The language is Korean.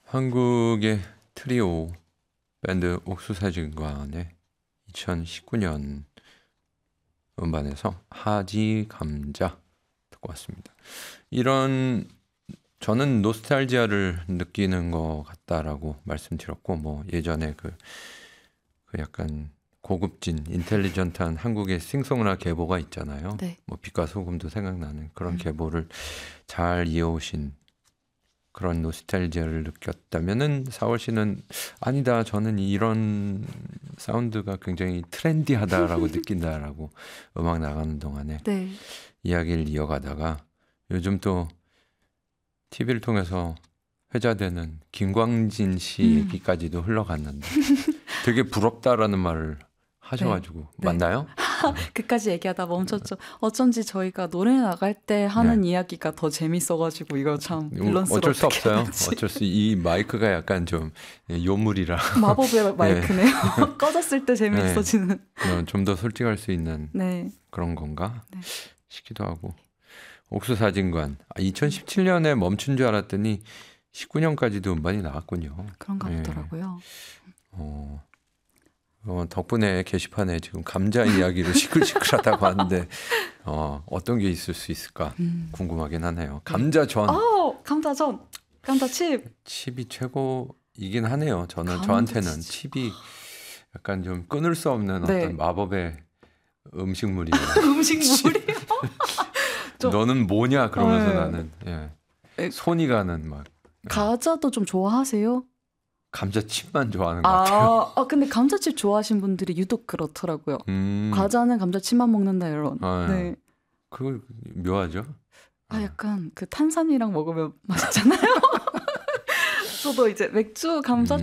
한국의 트리오 밴드 옥수사진관의 2019년 음반에서 하지 감자 듣고 왔습니다. 이런 저는 노스탈지아를 느끼는 것 같다라고 말씀드렸고, 뭐 예전에 그 약간 고급진 인텔리전트한 한국의 싱송라 계보가 있잖아요. 네. 뭐 빛과 소금도 생각나는 그런 계보를 잘 이어오신 그런 노스탈지아를 느꼈다면은 사월 씨는 아니다, 저는 이런 사운드가 굉장히 트렌디하다라고 느낀다라고 음악 나가는 동안에 네. 이야기를 이어가다가 요즘 또 TV를 통해서 회자되는 김광진 씨 얘기까지도 흘러갔는데 되게 부럽다라는 말을 하셔가지고 네. 맞나요? 그까지 얘기하다 멈췄죠. 어쩐지 저희가 노래 나갈 때 하는 이야기가 더 재밌어가지고 이거 참 밸런스로 어쩔 수 어떻게 없어요. 하는지. 어쩔 수 이 마이크가 약간 좀 요물이라 마법의 마이크네요. 꺼졌을 때 재밌어지는. 좀 더 솔직할 수 있는 네. 그런 건가 네. 싶기도 하고. 옥수사진관 2017년에 멈춘 줄 알았더니 19년까지도 음반이 나왔군요. 그런가 보더라고요. 덕분에 게시판에 지금 감자 이야기로 시끌시끌하다고 하는데 어떤 게 있을 수 있을까 궁금하긴 하네요. 감자전. 감자전. 감자칩. 칩이 최고이긴 하네요. 저한테는 칩이 약간 좀 끊을 수 없는 어떤 마법의 음식물이에요. 음식물이요? 너는 뭐냐 그러면서 나는 손이 가는 막. 과자도 좀 좋아하세요? 감자칩만 좋아하는 것 같아요. 근데 감자칩 좋아하시는 분들이 유독 그렇더라고요. 과자는 감자칩만 먹는다 이런. 네. 그거 묘하죠? 약간 그 탄산이랑 먹으면 맛있잖아요. 저도 이제 맥주 감자